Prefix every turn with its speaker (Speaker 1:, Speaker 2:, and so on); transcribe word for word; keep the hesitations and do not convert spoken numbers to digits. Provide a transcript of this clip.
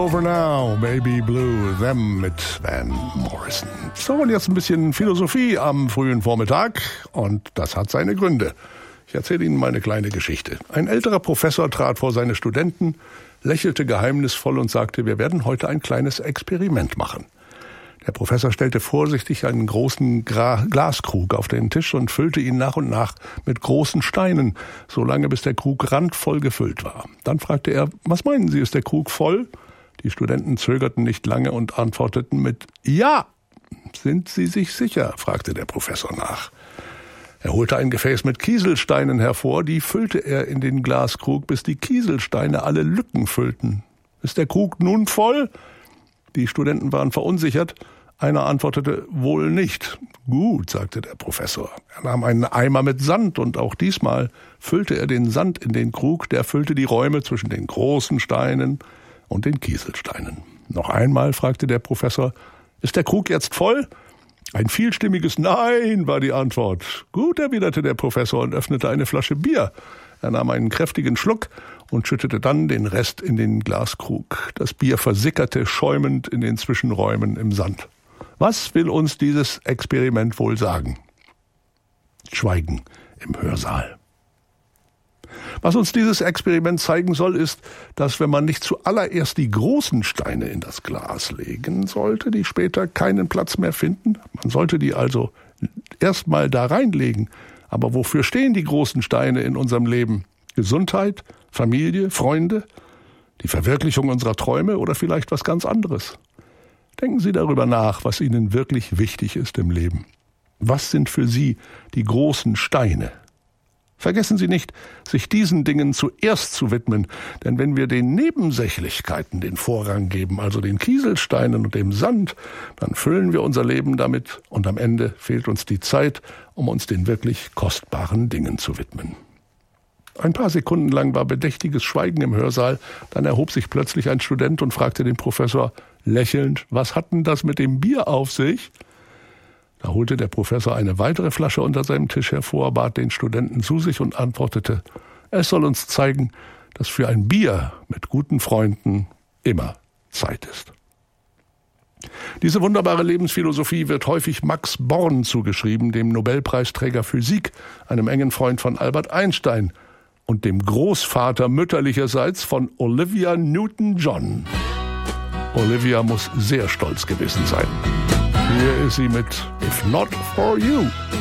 Speaker 1: Over Now, Baby Blue, Them mit Van Morrison. So, und jetzt ein bisschen Philosophie am frühen Vormittag. Und das hat seine Gründe. Ich erzähle Ihnen mal eine kleine Geschichte. Ein älterer Professor trat vor seine Studenten, lächelte geheimnisvoll und sagte, wir werden heute ein kleines Experiment machen. Der Professor stellte vorsichtig einen großen Gra- Glaskrug auf den Tisch und füllte ihn nach und nach mit großen Steinen, solange bis der Krug randvoll gefüllt war. Dann fragte er, was meinen Sie, ist der Krug voll? Die Studenten zögerten nicht lange und antworteten mit Ja. Sind Sie sich sicher? Fragte der Professor nach. Er holte ein Gefäß mit Kieselsteinen hervor, die füllte er in den Glaskrug, bis die Kieselsteine alle Lücken füllten. Ist der Krug nun voll? Die Studenten waren verunsichert. Einer antwortete, wohl nicht. Gut, sagte der Professor. Er nahm einen Eimer mit Sand und auch diesmal füllte er den Sand in den Krug, der füllte die Räume zwischen den großen Steinen und den Kieselsteinen. Noch einmal fragte der Professor, ist der Krug jetzt voll? Ein vielstimmiges Nein war die Antwort. Gut, erwiderte der Professor und öffnete eine Flasche Bier. Er nahm einen kräftigen Schluck und schüttete dann den Rest in den Glaskrug. Das Bier versickerte schäumend in den Zwischenräumen im Sand. Was will uns dieses Experiment wohl sagen? Schweigen im Hörsaal. Was uns dieses Experiment zeigen soll, ist, dass wenn man nicht zuallererst die großen Steine in das Glas legen sollte, die später keinen Platz mehr finden. Man sollte die also erstmal da reinlegen. Aber wofür stehen die großen Steine in unserem Leben? Gesundheit, Familie, Freunde, die Verwirklichung unserer Träume oder vielleicht was ganz anderes? Denken Sie darüber nach, was Ihnen wirklich wichtig ist im Leben. Was sind für Sie die großen Steine? Vergessen Sie nicht, sich diesen Dingen zuerst zu widmen, denn wenn wir den Nebensächlichkeiten den Vorrang geben, also den Kieselsteinen und dem Sand, dann füllen wir unser Leben damit und am Ende fehlt uns die Zeit, um uns den wirklich kostbaren Dingen zu widmen. Ein paar Sekunden lang war bedächtiges Schweigen im Hörsaal, dann erhob sich plötzlich ein Student und fragte den Professor lächelnd, was hat denn das mit dem Bier auf sich? Da holte der Professor eine weitere Flasche unter seinem Tisch hervor, bat den Studenten zu sich und antwortete, es soll uns zeigen, dass für ein Bier mit guten Freunden immer Zeit ist. Diese wunderbare Lebensphilosophie wird häufig Max Born zugeschrieben, dem Nobelpreisträger Physik, einem engen Freund von Albert Einstein und dem Großvater mütterlicherseits von Olivia Newton-John. Olivia muss sehr stolz gewesen sein. Hier ist sie mit If Not For You.